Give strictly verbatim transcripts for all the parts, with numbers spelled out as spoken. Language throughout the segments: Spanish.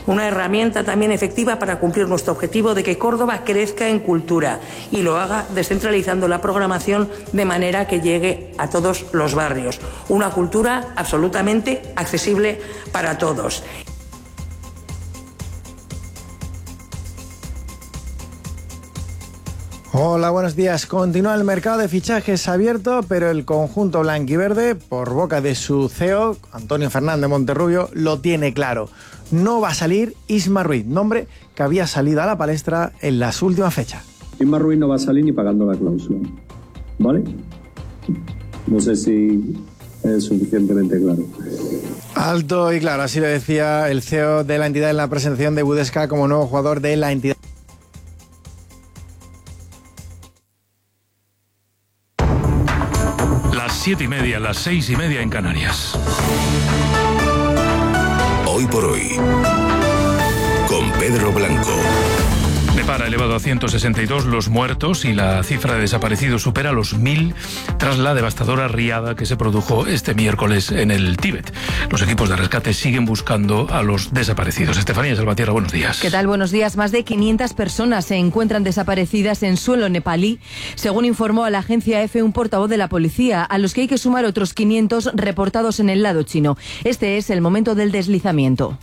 Una herramienta también efectiva para cumplir nuestro objetivo de que Córdoba crezca en cultura y lo haga descentralizando la programación de manera que llegue a todos los barrios. Una cultura absolutamente accesible para todos. Hola, buenos días. Continúa el mercado de fichajes abierto, pero el conjunto blanquiverde, por boca de su C E O, Antonio Fernández Monterrubio, lo tiene claro. No va a salir Isma Ruiz, nombre que había salido a la palestra en las últimas fechas. Isma Ruiz no va a salir ni pagando la cláusula, ¿vale? No sé si es suficientemente claro. Alto y claro, así lo decía el C E O de la entidad en la presentación de Budesca como nuevo jugador de la entidad. Siete y media, las seis y media en Canarias. Hoy por hoy, con Pedro Blanco. Nepal ha elevado a ciento sesenta y dos los muertos y la cifra de desaparecidos supera los mil tras la devastadora riada que se produjo este miércoles en el Tíbet. Los equipos de rescate siguen buscando a los desaparecidos. Estefanía Salvatierra, buenos días. ¿Qué tal? Buenos días. Más de quinientas personas se encuentran desaparecidas en suelo nepalí, según informó a la agencia E F E un portavoz de la policía, a los que hay que sumar otros quinientos reportados en el lado chino. Este es el momento del deslizamiento.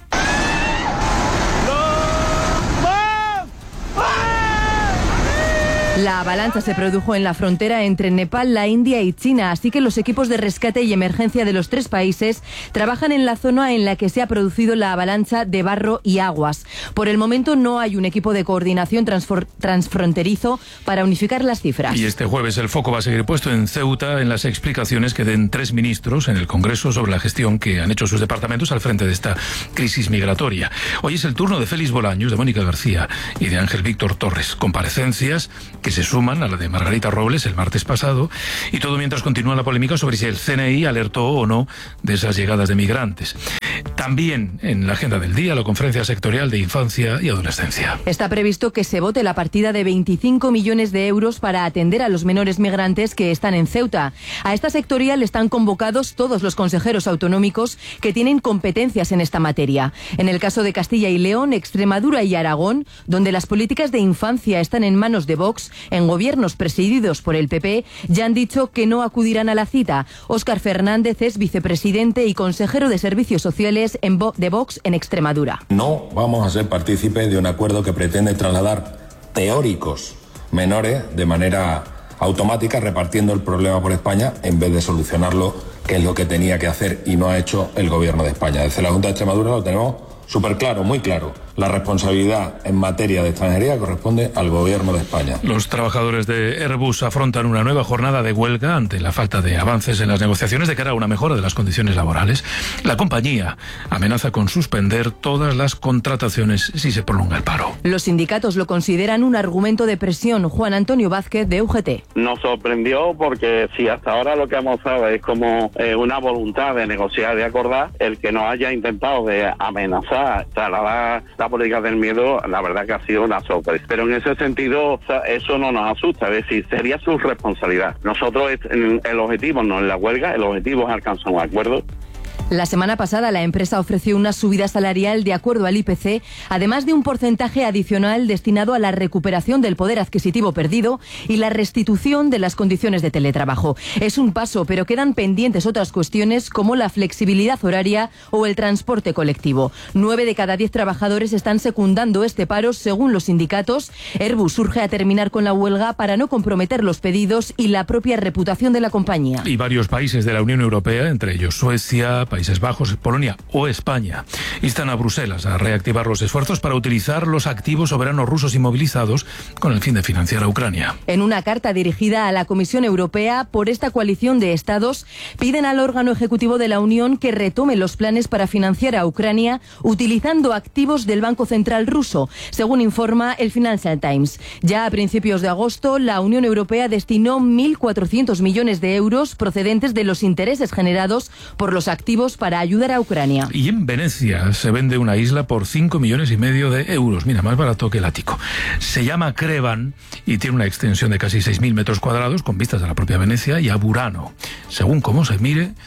La avalancha se produjo en la frontera entre Nepal, la India y China, así que los equipos de rescate y emergencia de los tres países trabajan en la zona en la que se ha producido la avalancha de barro y aguas. Por el momento no hay un equipo de coordinación transfronterizo para unificar las cifras. Y este jueves el foco va a seguir puesto en Ceuta en las explicaciones que den tres ministros en el Congreso sobre la gestión que han hecho sus departamentos al frente de esta crisis migratoria. Hoy es el turno de Félix Bolaños, de Mónica García y de Ángel Víctor Torres. Comparecencias que se suman a la de Margarita Robles el martes pasado, y todo mientras continúa la polémica sobre si el C N I alertó o no de esas llegadas de migrantes. También en la agenda del día la conferencia sectorial de infancia y adolescencia. Está previsto que se vote la partida de veinticinco millones de euros para atender a los menores migrantes que están en Ceuta. A esta sectorial están convocados todos los consejeros autonómicos que tienen competencias en esta materia. En el caso de Castilla y León, Extremadura y Aragón, donde las políticas de infancia están en manos de Vox, en gobiernos presididos por el P P, ya han dicho que no acudirán a la cita. Óscar Fernández es vicepresidente y consejero de Servicios Sociales en Vo- de Vox en Extremadura. No vamos a ser partícipes de un acuerdo que pretende trasladar teóricos menores de manera automática, repartiendo el problema por España en vez de solucionarlo, que es lo que tenía que hacer y no ha hecho el gobierno de España. Desde la Junta de Extremadura lo tenemos súper claro, muy claro. La responsabilidad en materia de extranjería corresponde al Gobierno de España. Los trabajadores de Airbus afrontan una nueva jornada de huelga ante la falta de avances en las negociaciones de cara a una mejora de las condiciones laborales. La compañía amenaza con suspender todas las contrataciones si se prolonga el paro. Los sindicatos lo consideran un argumento de presión. Juan Antonio Vázquez, de U G T. Nos sorprendió porque si hasta ahora lo que hemos mostrado es como eh, una voluntad de negociar, de acordar, el que nos haya intentado de amenazar, trasladar la política del miedo, la verdad que ha sido una sorpresa. Pero en ese sentido, eso no nos asusta, es decir, sería su responsabilidad. Nosotros, el objetivo no es la huelga, el objetivo es alcanzar un acuerdo. La semana pasada la empresa ofreció una subida salarial de acuerdo al I P C, además de un porcentaje adicional destinado a la recuperación del poder adquisitivo perdido y la restitución de las condiciones de teletrabajo. Es un paso, pero quedan pendientes otras cuestiones como la flexibilidad horaria o el transporte colectivo. Nueve de cada diez trabajadores están secundando este paro, según los sindicatos. Airbus urge a terminar con la huelga para no comprometer los pedidos y la propia reputación de la compañía. Y varios países de la Unión Europea, entre ellos Suecia, Países Bajos, Polonia o España, instan a Bruselas a reactivar los esfuerzos para utilizar los activos soberanos rusos inmovilizados con el fin de financiar a Ucrania. En una carta dirigida a la Comisión Europea por esta coalición de estados, piden al órgano ejecutivo de la Unión que retome los planes para financiar a Ucrania utilizando activos del Banco Central ruso, según informa el Financial Times. Ya a principios de agosto, la Unión Europea destinó mil cuatrocientos millones de euros procedentes de los intereses generados por los activos para ayudar a Ucrania. Y en Venecia se vende una isla por cinco millones y medio de euros. Mira, más barato que el ático. Se llama Crevan y tiene una extensión de casi seis mil metros cuadrados con vistas a la propia Venecia y a Burano. Según cómo se mire,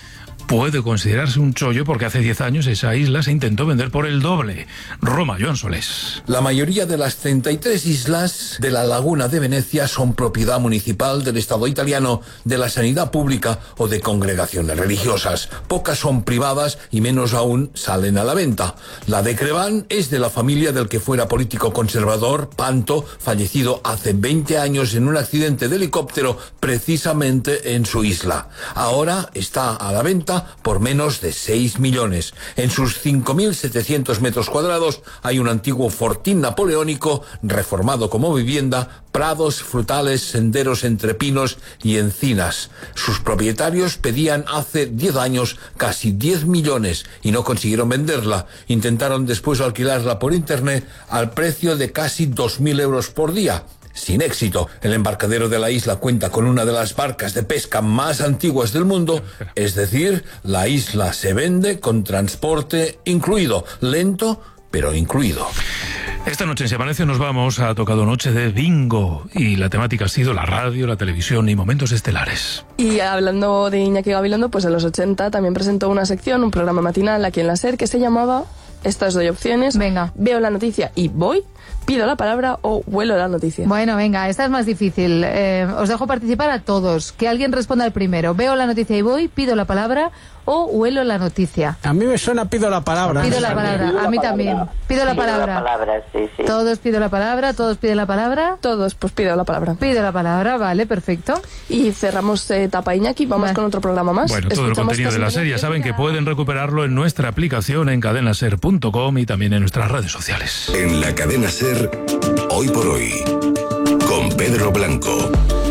puede considerarse un chollo porque hace diez años esa isla se intentó vender por el doble. Roma, Joan Solés. La mayoría de las treinta y tres islas de la Laguna de Venecia son propiedad municipal del Estado italiano, de la sanidad pública o de congregaciones religiosas. Pocas son privadas y menos aún salen a la venta. La de Creván es de la familia del que fuera político conservador, Panto, fallecido hace veinte años en un accidente de helicóptero precisamente en su isla. Ahora está a la venta por menos de seis millones. En sus cinco mil setecientos metros cuadrados hay un antiguo fortín napoleónico reformado como vivienda, prados frutales, senderos entre pinos y encinas. Sus propietarios pedían hace diez años casi diez millones y no consiguieron venderla. Intentaron después alquilarla por internet al precio de casi dos mil euros por día. Sin éxito. El embarcadero de la isla cuenta con una de las barcas de pesca más antiguas del mundo, es decir, la isla se vende con transporte incluido, lento pero incluido. Esta noche en Se Amanece nos vamos a Tocado Noche de Bingo y la temática ha sido la radio, la televisión y momentos estelares. Y hablando de Iñaki Gabilondo, pues en los ochenta también presentó una sección, un programa matinal aquí en la SER que se llamaba Estas doy opciones. Venga. Veo la noticia y voy, pido la palabra o huelo la noticia. Bueno, venga, esta es más difícil. Eh, os dejo participar a todos. Que alguien responda el primero. Veo la noticia y voy, pido la palabra o huelo la noticia. A mí me suena pido la palabra. Pido la palabra, a mí también. Pido la palabra. Pido la palabra, sí, sí. Todos pido la palabra, todos piden la palabra. Todos, pues pido la palabra. Pido la palabra, vale, perfecto. Y cerramos eh, etapa Iñaki, vamos vale. con otro programa más. Bueno, todo el contenido de la serie saben que pueden recuperarlo en nuestra aplicación en cadena ser punto com y también en nuestras redes sociales. En la cadena SER, Hoy por Hoy, con Pedro Blanco.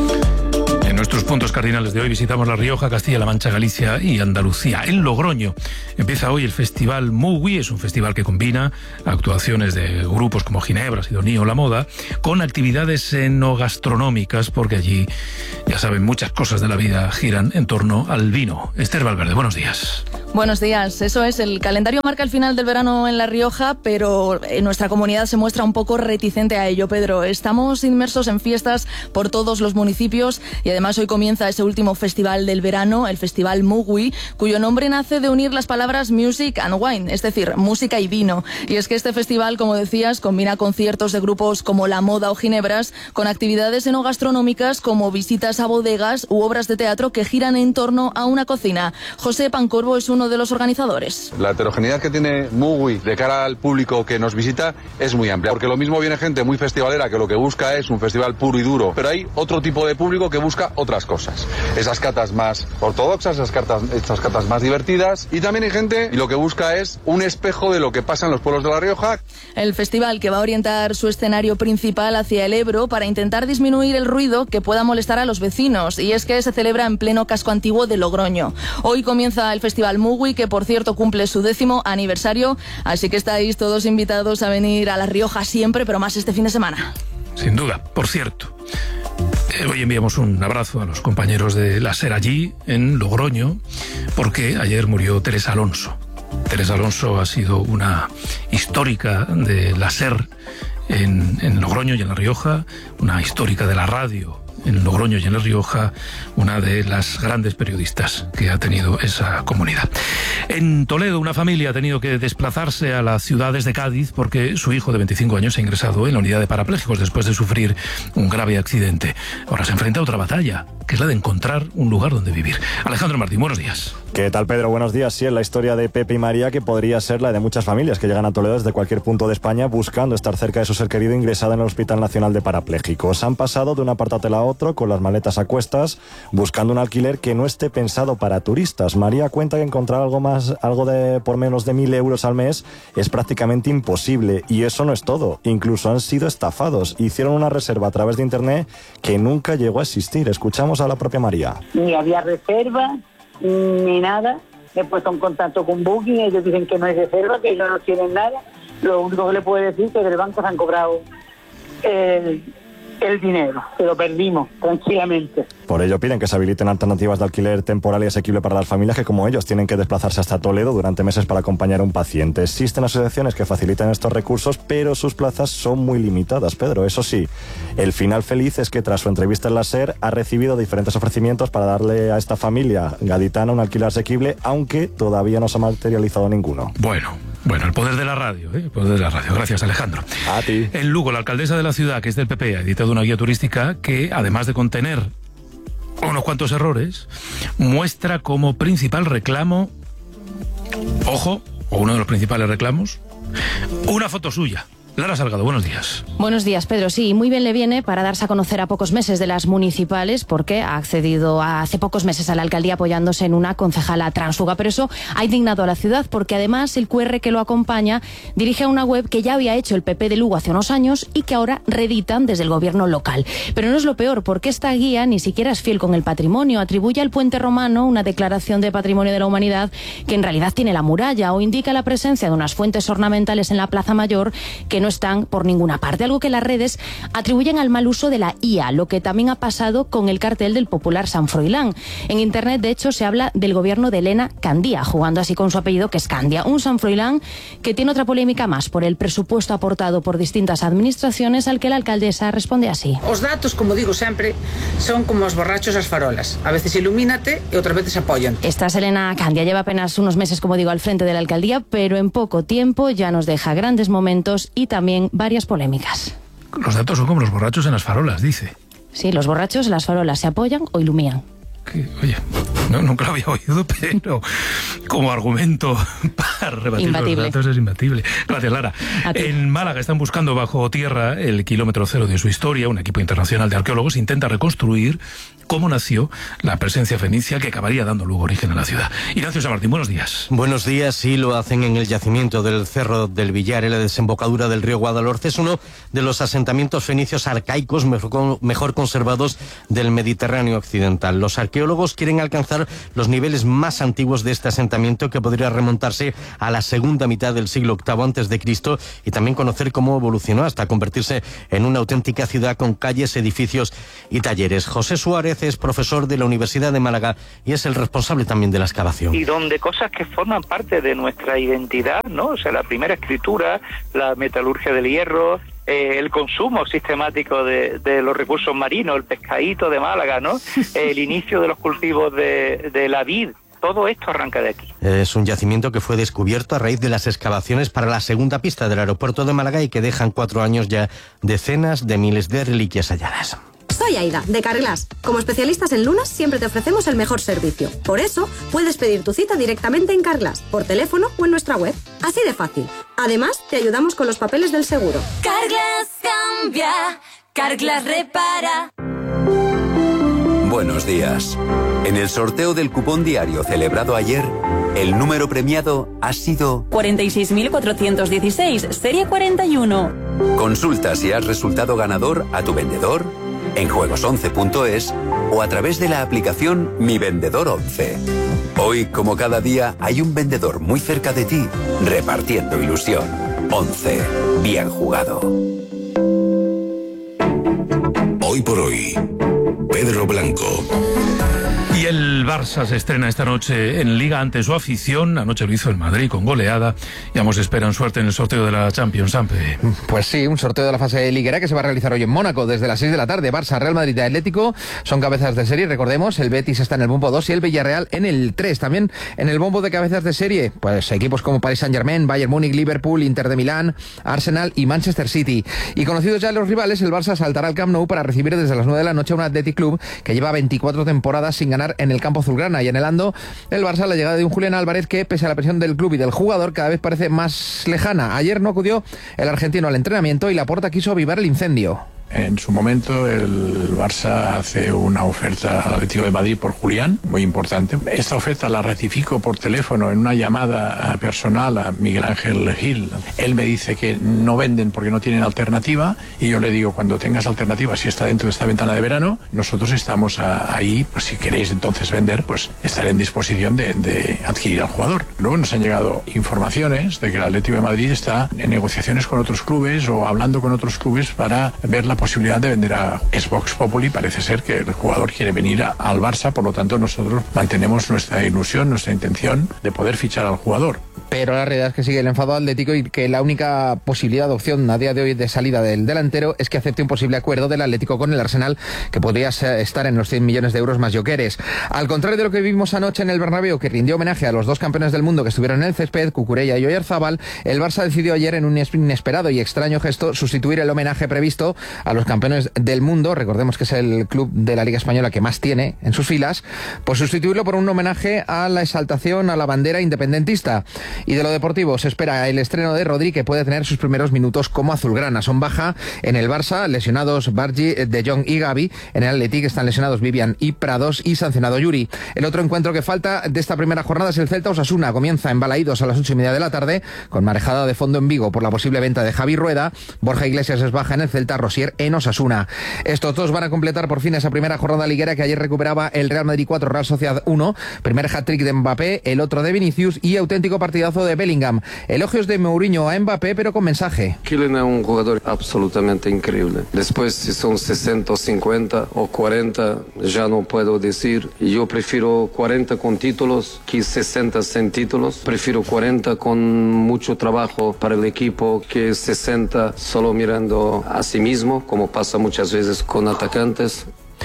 En nuestros puntos cardinales de hoy visitamos La Rioja, Castilla-La Mancha, Galicia y Andalucía. En Logroño empieza hoy el Festival Mugui, es un festival que combina actuaciones de grupos como Ginebra, Sidoní o La Moda, con actividades enogastronómicas, porque allí, ya saben, muchas cosas de la vida giran en torno al vino. Esther Valverde, buenos días. Buenos días, eso es, el calendario marca el final del verano en La Rioja, pero en nuestra comunidad se muestra un poco reticente a ello, Pedro. Estamos inmersos en fiestas por todos los municipios y además hoy comienza ese último festival del verano, el Festival Mugui, cuyo nombre nace de unir las palabras music and wine, es decir, música y vino. Y es que este festival, como decías, combina conciertos de grupos como La Moda o Ginebras con actividades enogastronómicas como visitas a bodegas u obras de teatro que giran en torno a una cocina. José Pancorbo es uno de los organizadores. La heterogeneidad que tiene Mugui de cara al público que nos visita es muy amplia, porque lo mismo viene gente muy festivalera que lo que busca es un festival puro y duro, pero hay otro tipo de público que busca otras cosas. Esas catas más ortodoxas, esas catas, esas catas más divertidas, y también hay gente y lo que busca es un espejo de lo que pasa en los pueblos de La Rioja. El festival que va a orientar su escenario principal hacia el Ebro para intentar disminuir el ruido que pueda molestar a los vecinos, y es que se celebra en pleno casco antiguo de Logroño. Hoy comienza el Festival Mugui, que por cierto cumple su décimo aniversario, así que estáis todos invitados a venir a La Rioja siempre, pero más este fin de semana. Sin duda. Por cierto, hoy enviamos un abrazo a los compañeros de la SER allí, en Logroño, porque ayer murió Teresa Alonso. Teresa Alonso ha sido una histórica de la SER en, en Logroño y en La Rioja, una histórica de la radio en Logroño y en La Rioja, una de las grandes periodistas que ha tenido esa comunidad. En Toledo, una familia ha tenido que desplazarse a las ciudades de Cádiz porque su hijo de veinticinco años ha ingresado en la unidad de parapléjicos después de sufrir un grave accidente. Ahora se enfrenta a otra batalla, que es la de encontrar un lugar donde vivir. Alejandro Martín, buenos días. ¿Qué tal, Pedro? Buenos días. Sí, es la historia de Pepe y María, que podría ser la de muchas familias que llegan a Toledo desde cualquier punto de España buscando estar cerca de su ser querido ingresado en el Hospital Nacional de Parapléjicos. Han pasado de un apartahotel a otro con las maletas a cuestas, buscando un alquiler que no esté pensado para turistas. María cuenta que encontrar algo más, algo de por menos de mil euros al mes es prácticamente imposible. Y eso no es todo. Incluso han sido estafados. Hicieron una reserva a través de internet que nunca llegó a existir. Escuchamos a la propia María. Ni había reserva ni nada. Me he puesto en contacto con Booking, ellos dicen que no hay reserva, que ellos no tienen nada. Lo único que le puedo decir es que del banco se han cobrado el, el dinero, se lo perdimos tranquilamente. Por ello piden que se habiliten alternativas de alquiler temporal y asequible para las familias que, como ellos, tienen que desplazarse hasta Toledo durante meses para acompañar a un paciente. Existen asociaciones que facilitan estos recursos, pero sus plazas son muy limitadas, Pedro. Eso sí, el final feliz es que tras su entrevista en la SER ha recibido diferentes ofrecimientos para darle a esta familia gaditana un alquiler asequible, aunque todavía no se ha materializado ninguno. Bueno. Bueno, el poder de la radio, ¿eh? El poder de la radio. Gracias, Alejandro. A ti. En Lugo, la alcaldesa de la ciudad, que es del P P, ha editado una guía turística que, además de contener unos cuantos errores, muestra como principal reclamo, ojo, o uno de los principales reclamos, una foto suya. Lara Salgado, buenos días. Buenos días, Pedro. Sí, muy bien le viene para darse a conocer a pocos meses de las municipales, porque ha accedido hace pocos meses a la alcaldía apoyándose en una concejala tránsfuga. Pero eso ha indignado a la ciudad, porque además el Q R que lo acompaña dirige a una web que ya había hecho el P P de Lugo hace unos años y que ahora reeditan desde el gobierno local. Pero no es lo peor, porque esta guía ni siquiera es fiel con el patrimonio. Atribuye al puente romano una declaración de patrimonio de la humanidad que en realidad tiene la muralla, o indica la presencia de unas fuentes ornamentales en la Plaza Mayor que no están por ninguna parte, algo que las redes atribuyen al mal uso de la I A, lo que también ha pasado con el cartel del popular San Froilán. En internet, de hecho, se habla del gobierno de Elena Candía, jugando así con su apellido, que es Candia, un San Froilán que tiene otra polémica más por el presupuesto aportado por distintas administraciones, al que la alcaldesa responde así. Os datos, como digo sempre, son como os borrachos as farolas. A veces ilumínate e outras veces apoyan. Esta es Elena Candia, lleva apenas unos meses, como digo, al frente de la alcaldía, pero en poco tiempo ya nos deja grandes momentos y también varias polémicas. Los datos son como los borrachos en las farolas, dice. Sí, los borrachos en las farolas se apoyan o iluminan. Que, oye, no, nunca lo había oído, pero como argumento para rebatir imbatible. Los datos es imbatible. Gracias, Lara. En Málaga están buscando bajo tierra el kilómetro cero de su historia. Un equipo internacional de arqueólogos intenta reconstruir cómo nació la presencia fenicia que acabaría dando luego origen a la ciudad. Ignacio San Martín, buenos días. Buenos días, sí, lo hacen en el yacimiento del Cerro del Villar, en la desembocadura del río Guadalhorce. Es uno de los asentamientos fenicios arcaicos mejor, mejor conservados del Mediterráneo occidental. Los arqueólogos quieren alcanzar los niveles más antiguos de este asentamiento, que podría remontarse a la segunda mitad del siglo octavo antes de Cristo, y también conocer cómo evolucionó hasta convertirse en una auténtica ciudad con calles, edificios y talleres. José Suárez es profesor de la Universidad de Málaga y es el responsable también de la excavación. Y donde cosas que forman parte de nuestra identidad, ¿no? O sea, la primera escritura, la metalurgia del hierro, eh, el consumo sistemático de, de los recursos marinos, el pescadito de Málaga, ¿no? El inicio de los cultivos de, de la vid. Todo esto arranca de aquí. Es un yacimiento que fue descubierto a raíz de las excavaciones para la segunda pista del aeropuerto de Málaga y que dejan cuatro años ya decenas de miles de reliquias halladas. Soy Aida, de Carglass. Como especialistas en lunas, siempre te ofrecemos el mejor servicio. Por eso, puedes pedir tu cita directamente en Carglass, por teléfono o en nuestra web. Así de fácil. Además, te ayudamos con los papeles del seguro. Carglass cambia, Carglass repara. Buenos días. En el sorteo del cupón diario celebrado ayer, el número premiado ha sido cuarenta y seis mil cuatrocientos dieciséis, serie cuarenta y uno. Consulta si has resultado ganador a tu vendedor, en juegos once punto es o a través de la aplicación Mi Vendedor once. Hoy, como cada día, hay un vendedor muy cerca de ti, repartiendo ilusión. once. Bien jugado. Hoy por hoy, Pedro Blanco. Y el Barça se estrena esta noche en Liga ante su afición. Anoche lo hizo el Madrid con goleada. Y ambos esperan suerte en el sorteo de la Champions, Sampe. Pues sí, un sorteo de la fase liguera que se va a realizar hoy en Mónaco desde las seis de la tarde. Barça, Real Madrid y Atlético son cabezas de serie. Recordemos, el Betis está en el bombo dos y el Villarreal en el tres. También en el bombo de cabezas de serie, pues equipos como Paris Saint-Germain, Bayern Múnich, Liverpool, Inter de Milán, Arsenal y Manchester City. Y conocidos ya los rivales, el Barça saltará al Camp Nou para recibir desde las nueve de la noche a un Athletic Club que lleva veinticuatro temporadas sin ganar en el campo azulgrana, y anhelando el Barça la llegada de un Julián Álvarez que, pese a la presión del club y del jugador, cada vez parece más lejana. Ayer no acudió el argentino al entrenamiento y Laporta quiso avivar el incendio. En su momento el Barça hace una oferta al Atlético de Madrid por Julián, muy importante. Esta oferta la ratifico por teléfono en una llamada personal a Miguel Ángel Gil. Él me dice que no venden porque no tienen alternativa, y yo le digo, cuando tengas alternativa, si está dentro de esta ventana de verano, nosotros estamos a, ahí, pues si queréis entonces vender, pues estaré en disposición de, de adquirir al jugador. Luego nos han llegado informaciones de que el Atlético de Madrid está en negociaciones con otros clubes o hablando con otros clubes para ver la posibilidad de vender a Xbox Populi. Parece ser que el jugador quiere venir a, al Barça, por lo tanto nosotros mantenemos nuestra ilusión, nuestra intención de poder fichar al jugador. Pero la realidad es que sigue el enfado atlético y que la única posibilidad de opción a día de hoy de salida del delantero es que acepte un posible acuerdo del Atlético con el Arsenal, que podría estar en los cien millones de euros más Jokeres. Al contrario de lo que vimos anoche en el Bernabéu, que rindió homenaje a los dos campeones del mundo que estuvieron en el césped, Cucurella y Oyarzabal, el Barça decidió ayer en un inesperado y extraño gesto sustituir el homenaje previsto a los campeones del mundo, recordemos que es el club de la Liga Española que más tiene en sus filas, pues sustituirlo por un homenaje a la exaltación a la bandera independentista. Y de lo deportivo se espera el estreno de Rodri, que puede tener sus primeros minutos como azulgrana. Son baja en el Barça, lesionados Bargi, De Jong y Gavi. En el Athletic están lesionados Vivian y Prados y sancionado Yuri. El otro encuentro que falta de esta primera jornada es el Celta-Osasuna. Comienza en Balaídos a las ocho y media de la tarde, con marejada de fondo en Vigo por la posible venta de Javi Rueda. Borja Iglesias es baja en el Celta, Rosier en Osasuna. Estos dos van a completar por fin esa primera jornada liguera que ayer recuperaba el Real Madrid cuatro, Real Sociedad uno. Primer hat-trick de Mbappé, el otro de Vinicius y auténtico partidazo de Bellingham. Elogios de Mourinho a Mbappé, pero con mensaje. Kylian es un jugador absolutamente increíble. Después, si son sesenta, cincuenta o cuarenta, ya no puedo decir. Yo prefiero cuarenta con títulos que sesenta sin títulos. Prefiero cuarenta con mucho trabajo para el equipo que sesenta solo mirando a sí mismo, como pasa muchas veces con atacantes.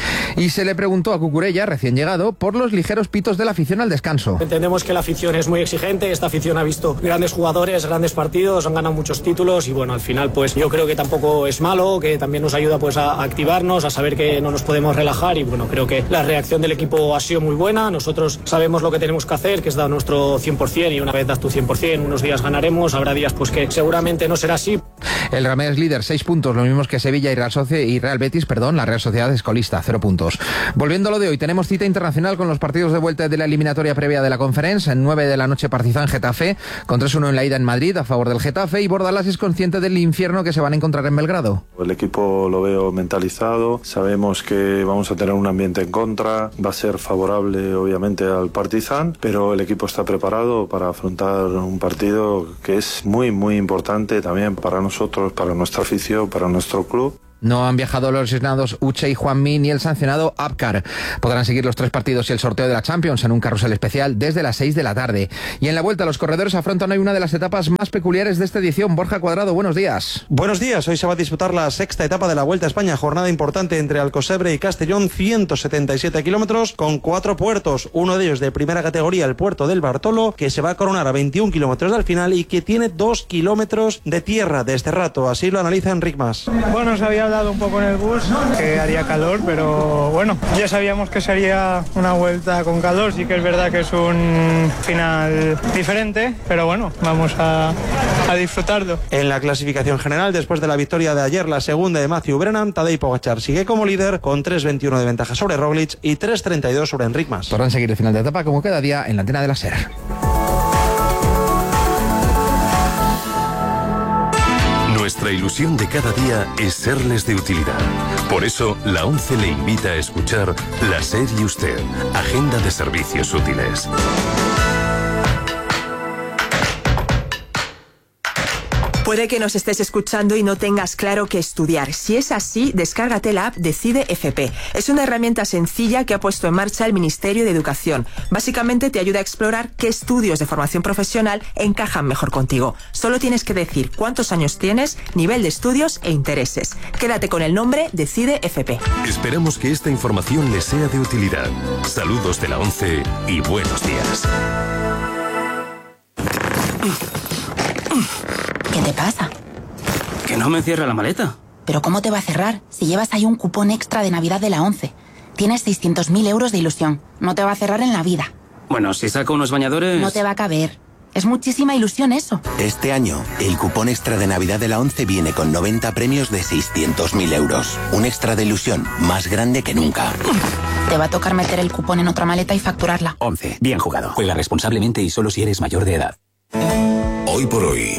Y se le preguntó a Cucurella, recién llegado, por los ligeros pitos de la afición al descanso. Entendemos que la afición es muy exigente, esta afición ha visto grandes jugadores, grandes partidos, han ganado muchos títulos y bueno, al final pues yo creo que tampoco es malo, que también nos ayuda pues a activarnos, a saber que no nos podemos relajar y bueno, creo que la reacción del equipo ha sido muy buena, nosotros sabemos lo que tenemos que hacer, que es dar nuestro cien por ciento y una vez das tu cien por ciento, unos días ganaremos, habrá días pues que seguramente no será así. El Real Madrid es líder, seis puntos, lo mismos que Sevilla y Real, Socie y Real Betis, perdón, la Real Sociedad es colista, cero puntos. Volviendo a lo de hoy, tenemos cita internacional con los partidos de vuelta de la eliminatoria previa de la Conference. En nueve de la noche Partizan Getafe, con tres uno en la ida en Madrid a favor del Getafe, y Bordalás es consciente del infierno que se van a encontrar en Belgrado. El equipo lo veo mentalizado, sabemos que vamos a tener un ambiente en contra, va a ser favorable obviamente al Partizan, pero el equipo está preparado para afrontar un partido que es muy muy importante también para nosotros, para nuestra afición, para nuestro club. No han viajado los lesionados Uche y Juanmi ni el sancionado Abkar. Podrán seguir los tres partidos y el sorteo de la Champions en un carrusel especial desde las seis de la tarde. Y en la vuelta los corredores afrontan hoy una de las etapas más peculiares de esta edición. Borja Cuadrado, buenos días. Buenos días. Hoy se va a disputar la sexta etapa de la Vuelta a España. Jornada importante entre Alcosebre y Castellón, ciento setenta y siete kilómetros con cuatro puertos. Uno de ellos de primera categoría, el puerto del Bartolo, que se va a coronar a veintiún kilómetros del final y que tiene dos kilómetros de tierra de este rato. Así lo analiza Enric Mas. Bueno, se había dado un poco en el bus, que haría calor, pero bueno, ya sabíamos que sería una vuelta con calor, sí que es verdad que es un final diferente, pero bueno, vamos a, a disfrutarlo. En la clasificación general, después de la victoria de ayer, la segunda de Matthew Brennan, Tadej Pogačar sigue como líder con tres veintiuno de ventaja sobre Roglic y tres treinta y dos sobre Enric Mas. Podrán seguir el final de etapa como cada día en la antena de la SER. Nuestra ilusión de cada día es serles de utilidad. Por eso, la ONCE le invita a escuchar La SER y Usted, Agenda de Servicios Útiles. Puede que nos estés escuchando y no tengas claro qué estudiar. Si es así, descárgate la app Decide F P. Es una herramienta sencilla que ha puesto en marcha el Ministerio de Educación. Básicamente te ayuda a explorar qué estudios de formación profesional encajan mejor contigo. Solo tienes que decir cuántos años tienes, nivel de estudios e intereses. Quédate con el nombre Decide F P. Esperamos que esta información les sea de utilidad. Saludos de la ONCE y buenos días. ¿Qué te pasa? Que no me cierra la maleta. ¿Pero cómo te va a cerrar si llevas ahí un cupón extra de Navidad de la ONCE? Tienes seiscientos mil euros de ilusión. No te va a cerrar en la vida. Bueno, si saco unos bañadores... No te va a caber. Es muchísima ilusión eso. Este año, el cupón extra de Navidad de la ONCE viene con noventa premios de seiscientos mil euros. Un extra de ilusión más grande que nunca. Te va a tocar meter el cupón en otra maleta y facturarla. ONCE. Bien jugado. Juega responsablemente y solo si eres mayor de edad. Hoy por hoy,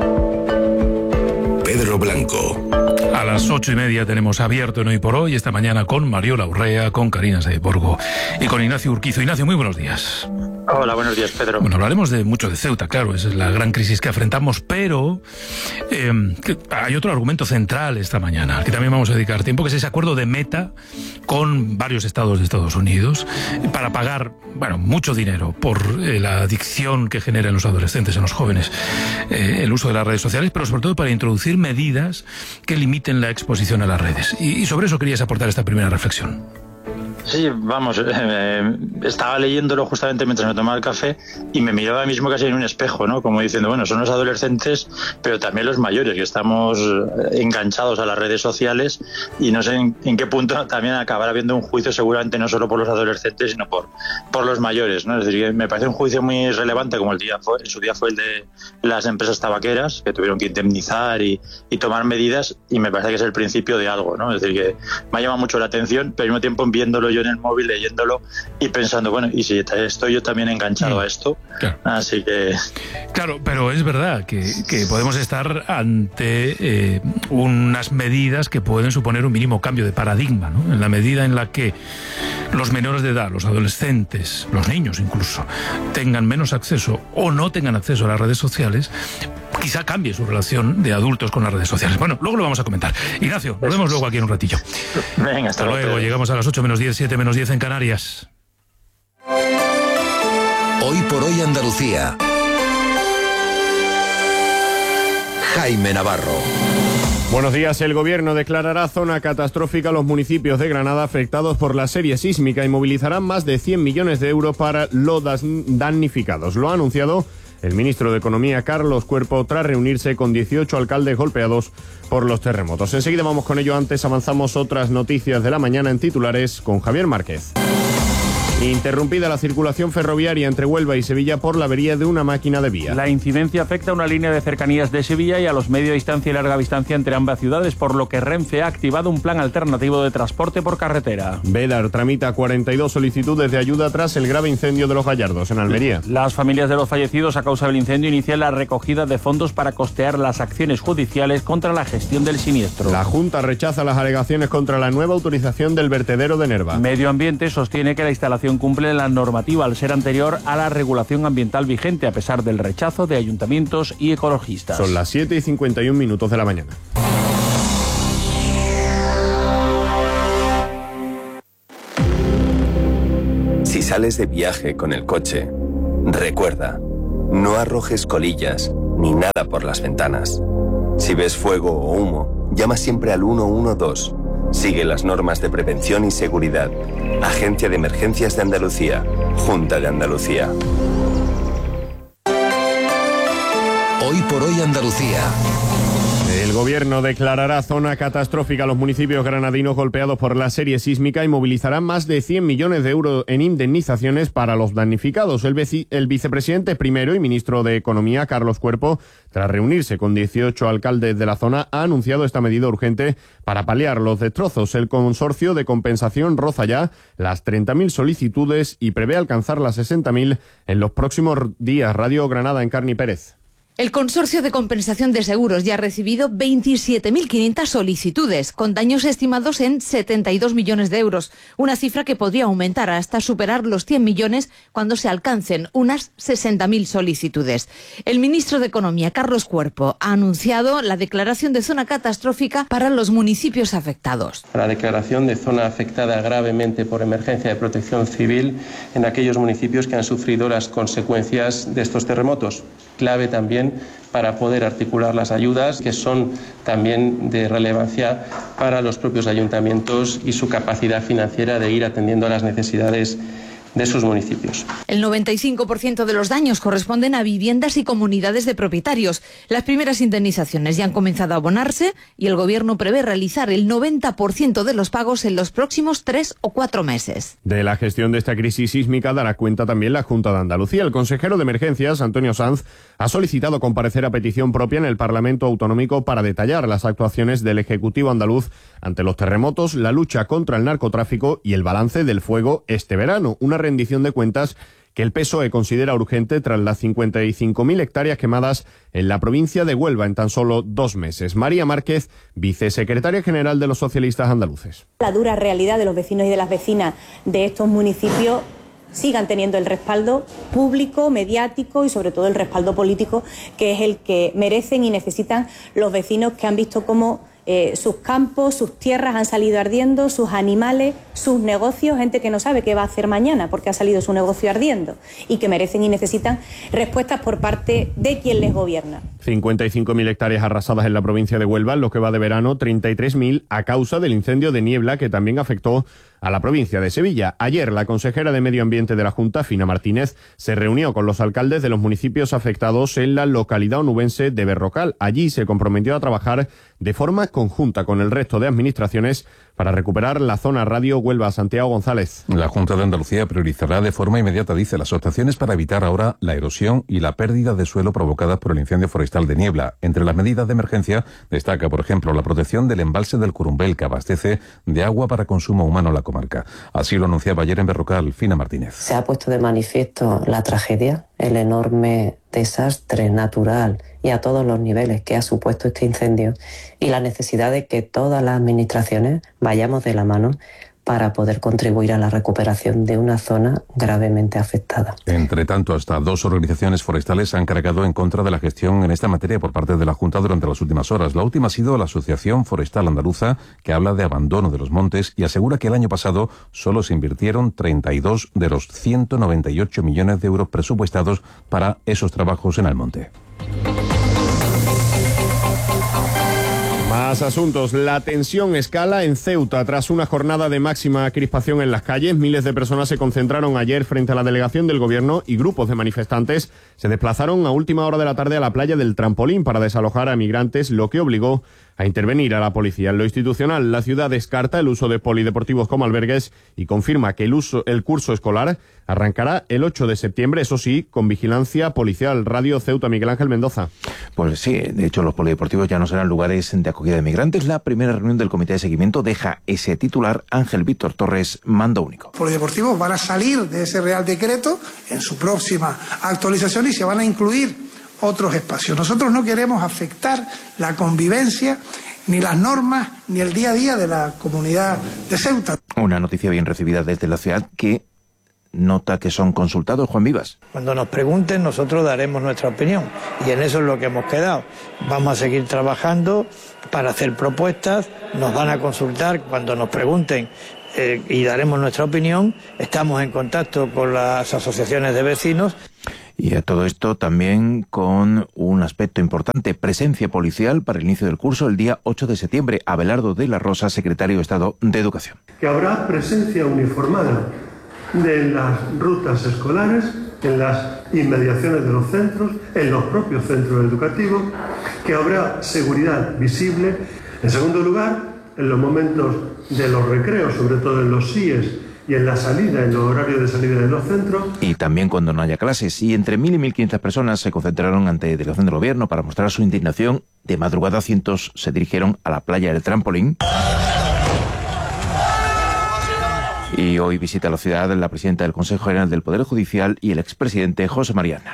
Pedro Blanco. A las ocho y media tenemos abierto en Hoy por Hoy, esta mañana con Mariola Urrea, con Karina Saiborgo y con Ignacio Urquizo. Ignacio, muy buenos días. Hola, buenos días, Pedro. Bueno, hablaremos de mucho de Ceuta, claro, esa es la gran crisis que afrontamos, pero eh, que hay otro argumento central esta mañana, al que también vamos a dedicar tiempo, que es ese acuerdo de Meta con varios estados de Estados Unidos para pagar, bueno, mucho dinero por eh, la adicción que genera en los adolescentes, en los jóvenes, eh, el uso de las redes sociales, pero sobre todo para introducir medidas que limiten la exposición a las redes. Y, y sobre eso querías aportar esta primera reflexión. Sí, vamos, eh, estaba leyéndolo justamente mientras me tomaba el café y me miraba mismo casi en un espejo, ¿no? Como diciendo, bueno, son los adolescentes, pero también los mayores, que estamos enganchados a las redes sociales y no sé en, en qué punto también acabará habiendo un juicio seguramente no solo por los adolescentes, sino por, por los mayores, ¿no? Es decir, que me parece un juicio muy relevante, como el día fue, en su día fue el de las empresas tabaqueras, que tuvieron que indemnizar y, y tomar medidas, y me parece que es el principio de algo, ¿no? Es decir, que me ha llamado mucho la atención, pero al mismo tiempo viéndolo yo en el móvil, leyéndolo y pensando, bueno, y si estoy yo también enganchado mm. a esto, claro. Así que... Claro, pero es verdad que, que podemos estar ante eh, unas medidas que pueden suponer un mínimo cambio de paradigma, ¿no? En la medida en la que los menores de edad, los adolescentes, los niños incluso, tengan menos acceso o no tengan acceso a las redes sociales, quizá cambie su relación de adultos con las redes sociales. Bueno, luego lo vamos a comentar. Ignacio, nos vemos luego aquí en un ratillo. Venga, hasta, hasta luego. luego. Llegamos a las ocho menos diez, siete menos diez en Canarias. Hoy por hoy Andalucía. Jaime Navarro. Buenos días. El Gobierno declarará zona catastrófica a los municipios de Granada afectados por la serie sísmica y movilizarán más de cien millones de euros para los damnificados. Lo ha anunciado el ministro de Economía, Carlos Cuerpo, tras reunirse con dieciocho alcaldes golpeados por los terremotos. Enseguida vamos con ello. Antes avanzamos otras noticias de la mañana en titulares con Javier Márquez. Interrumpida la circulación ferroviaria entre Huelva y Sevilla por la avería de una máquina de vía. La incidencia afecta a una línea de cercanías de Sevilla y a los media distancia y larga distancia entre ambas ciudades, por lo que Renfe ha activado un plan alternativo de transporte por carretera. Vedar tramita cuarenta y dos solicitudes de ayuda tras el grave incendio de Los Gallardos, en Almería. Las familias de los fallecidos a causa del incendio inician la recogida de fondos para costear las acciones judiciales contra la gestión del siniestro. La Junta rechaza las alegaciones contra la nueva autorización del vertedero de Nerva. Medio Ambiente sostiene que la instalación cumple la normativa al ser anterior a la regulación ambiental vigente, a pesar del rechazo de ayuntamientos y ecologistas. Son las siete y cincuenta y un minutos de la mañana. Si sales de viaje con el coche, recuerda, no arrojes colillas ni nada por las ventanas. Si ves fuego o humo, llama siempre al uno uno dos. Sigue las normas de prevención y seguridad. Agencia de Emergencias de Andalucía. Junta de Andalucía. Hoy por hoy Andalucía. El Gobierno declarará zona catastrófica a los municipios granadinos golpeados por la serie sísmica y movilizará más de cien millones de euros en indemnizaciones para los damnificados. El, vice, el vicepresidente primero y ministro de Economía, Carlos Cuerpo, tras reunirse con dieciocho alcaldes de la zona, ha anunciado esta medida urgente para paliar los destrozos. El consorcio de compensación roza ya las treinta mil solicitudes y prevé alcanzar las sesenta mil en los próximos días. Radio Granada, Encarni Pérez. El Consorcio de Compensación de Seguros ya ha recibido veintisiete mil quinientas solicitudes, con daños estimados en setenta y dos millones de euros, una cifra que podría aumentar hasta superar los cien millones cuando se alcancen unas sesenta mil solicitudes. El ministro de Economía, Carlos Cuerpo, ha anunciado la declaración de zona catastrófica para los municipios afectados. La declaración de zona afectada gravemente por emergencia de protección civil en aquellos municipios que han sufrido las consecuencias de estos terremotos. Clave también para poder articular las ayudas, que son también de relevancia para los propios ayuntamientos y su capacidad financiera de ir atendiendo a las necesidades de sus municipios. El noventa y cinco por ciento de los daños corresponden a viviendas y comunidades de propietarios. Las primeras indemnizaciones ya han comenzado a abonarse y el Gobierno prevé realizar el noventa por ciento de los pagos en los próximos tres o cuatro meses. De la gestión de esta crisis sísmica dará cuenta también la Junta de Andalucía. El consejero de Emergencias, Antonio Sanz, ha solicitado comparecer a petición propia en el Parlamento Autonómico para detallar las actuaciones del Ejecutivo andaluz ante los terremotos, la lucha contra el narcotráfico y el balance del fuego este verano. Una rendición de cuentas que el P S O E considera urgente tras las cincuenta y cinco mil hectáreas quemadas en la provincia de Huelva en tan solo dos meses. María Márquez, vicesecretaria general de los socialistas andaluces. La dura realidad de los vecinos y de las vecinas de estos municipios sigan teniendo el respaldo público, mediático y sobre todo el respaldo político, que es el que merecen y necesitan los vecinos que han visto cómo eh, sus campos, sus tierras han salido ardiendo, sus animales, sus negocios, gente que no sabe qué va a hacer mañana porque ha salido su negocio ardiendo y que merecen y necesitan respuestas por parte de quien les gobierna. cincuenta y cinco mil hectáreas arrasadas en la provincia de Huelva en lo que va de verano, treinta y tres mil a causa del incendio de niebla que también afectó a la provincia de Sevilla. Ayer, la consejera de Medio Ambiente de la Junta, Fina Martínez, se reunió con los alcaldes de los municipios afectados en la localidad onubense de Berrocal. Allí se comprometió a trabajar de forma conjunta con el resto de administraciones para recuperar la zona radio Huelva. Santiago González. La Junta de Andalucía priorizará de forma inmediata, dice, las actuaciones para evitar ahora la erosión y la pérdida de suelo provocadas por el incendio forestal de niebla. Entre las medidas de emergencia destaca, por ejemplo, la protección del embalse del Curumbel, que abastece de agua para consumo humano la comarca. Así lo anunciaba ayer en Berrocal Fina Martínez. Se ha puesto de manifiesto la tragedia, el enorme desastre natural y a todos los niveles que ha supuesto este incendio y la necesidad de que todas las administraciones vayamos de la mano para poder contribuir a la recuperación de una zona gravemente afectada. Entre tanto, hasta dos organizaciones forestales se han cargado en contra de la gestión en esta materia por parte de la Junta durante las últimas horas. La última ha sido la Asociación Forestal Andaluza, que habla de abandono de los montes y asegura que el año pasado solo se invirtieron treinta y dos de los ciento noventa y ocho millones de euros presupuestados para esos trabajos en el monte. Más asuntos. La tensión escala en Ceuta tras una jornada de máxima crispación en las calles. Miles de personas se concentraron ayer frente a la delegación del gobierno y grupos de manifestantes se desplazaron a última hora de la tarde a la playa del Trampolín para desalojar a migrantes, lo que obligó a intervenir a la policía. En lo institucional, la ciudad descarta el uso de polideportivos como albergues y confirma que el uso, el curso escolar arrancará el ocho de septiembre, eso sí, con vigilancia policial. Radio Ceuta, Miguel Ángel Mendoza. Pues sí, de hecho los polideportivos ya no serán lugares de acogida de migrantes. La primera reunión del comité de seguimiento deja ese titular. Ángel Víctor Torres, mando único. Los polideportivos van a salir de ese Real Decreto en su próxima actualización y se van a incluir otros espacios. Nosotros no queremos afectar la convivencia, ni las normas, ni el día a día de la comunidad de Ceuta. Una noticia bien recibida desde la ciudad que nota que son consultados. Juan Vivas. Cuando nos pregunten, nosotros daremos nuestra opinión y en eso es lo que hemos quedado. Vamos a seguir trabajando para hacer propuestas, nos van a consultar cuando nos pregunten eh, y daremos nuestra opinión. Estamos en contacto con las asociaciones de vecinos. Y a todo esto también con un aspecto importante, presencia policial para el inicio del curso el día ocho de septiembre. Abelardo de la Rosa, secretario de Estado de Educación. Que habrá presencia uniformada de las rutas escolares, en las inmediaciones de los centros, en los propios centros educativos, que habrá seguridad visible. En segundo lugar, en los momentos de los recreos, sobre todo en los C I E S, y en la salida, en los horarios de salida de los centros. Y también cuando no haya clases. Y entre mil y mil quinientas personas se concentraron ante la delegación del gobierno para mostrar su indignación. De madrugada, cientos se dirigieron a la playa del Trampolín. Y hoy visita la ciudad la presidenta del Consejo General del Poder Judicial y el expresidente José María Aznar.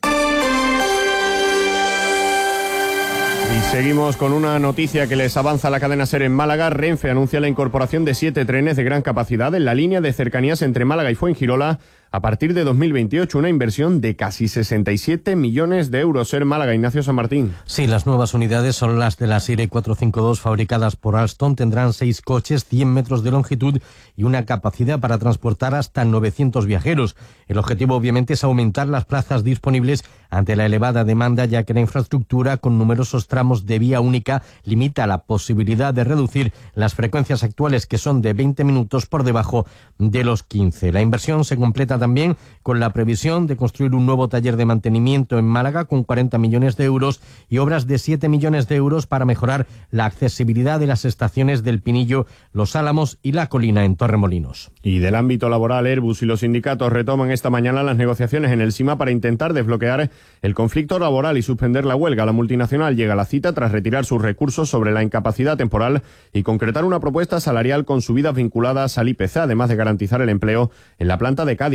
Y seguimos con una noticia que les avanza la cadena SER en Málaga. Renfe anuncia la incorporación de siete trenes de gran capacidad en la línea de cercanías entre Málaga y Fuengirola a partir de dos mil veintiocho, una inversión de casi sesenta y siete millones de euros. SER Málaga, Ignacio San Martín. Sí, las nuevas unidades son las de la serie cuatrocientos cincuenta y dos fabricadas por Alstom. Tendrán seis coches, cien metros de longitud y una capacidad para transportar hasta novecientos viajeros. El objetivo, obviamente, es aumentar las plazas disponibles ante la elevada demanda, ya que la infraestructura, con numerosos tramos de vía única, limita la posibilidad de reducir las frecuencias actuales, que son de veinte minutos por debajo de los quince. La inversión se completa también con la previsión de construir un nuevo taller de mantenimiento en Málaga con cuarenta millones de euros y obras de siete millones de euros para mejorar la accesibilidad de las estaciones del Pinillo, Los Álamos y La Colina en Torremolinos. Y del ámbito laboral, Airbus y los sindicatos retoman esta mañana las negociaciones en el SIMA para intentar desbloquear el conflicto laboral y suspender la huelga. La multinacional llega a la cita tras retirar sus recursos sobre la incapacidad temporal y concretar una propuesta salarial con subidas vinculadas al I P C, además de garantizar el empleo en la planta de Cádiz.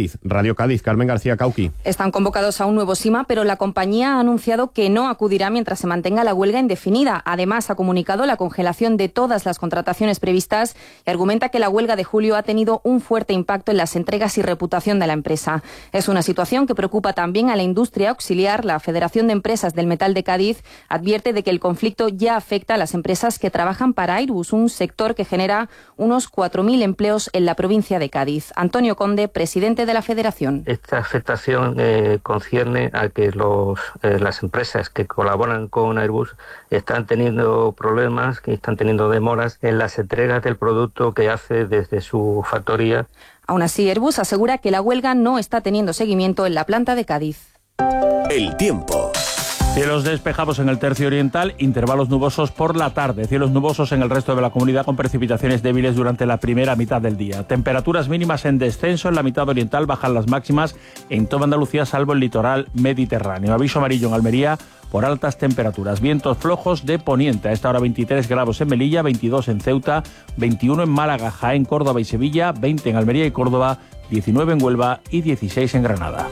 Cádiz. Radio Cádiz, Carmen García Cauqui. Están convocados a un nuevo SIMA, pero la compañía ha anunciado que no acudirá mientras se mantenga la huelga indefinida. Además, ha comunicado la congelación de todas las contrataciones previstas y argumenta que la huelga de julio ha tenido un fuerte impacto en las entregas y reputación de la empresa. Es una situación que preocupa también a la industria auxiliar. La Federación de Empresas del Metal de Cádiz advierte de que el conflicto ya afecta a las empresas que trabajan para Airbus, un sector que genera unos cuatro mil empleos en la provincia de Cádiz. Antonio Conde, presidente de la Federación. Esta afectación eh, concierne a que los, eh, las empresas que colaboran con Airbus están teniendo problemas, que están teniendo demoras en las entregas del producto que hace desde su factoría. Aún así, Airbus asegura que la huelga no está teniendo seguimiento en la planta de Cádiz. El tiempo. Cielos despejados en el tercio oriental, intervalos nubosos por la tarde, cielos nubosos en el resto de la comunidad con precipitaciones débiles durante la primera mitad del día. Temperaturas mínimas en descenso en la mitad oriental, bajan las máximas en toda Andalucía salvo el litoral mediterráneo. Aviso amarillo en Almería por altas temperaturas. Vientos flojos de poniente. A esta hora veintitrés grados en Melilla, veintidós en Ceuta, veintiuno en Málaga, Jaén, Córdoba y Sevilla, veinte en Almería y Córdoba, diecinueve en Huelva y dieciséis en Granada.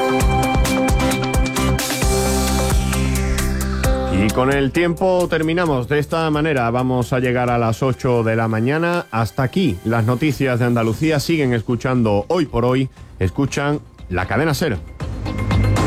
Y con el tiempo terminamos de esta manera. Vamos a llegar a las ocho de la mañana. Hasta aquí las noticias de Andalucía. Siguen escuchando Hoy por Hoy. Escuchan La Cadena SER.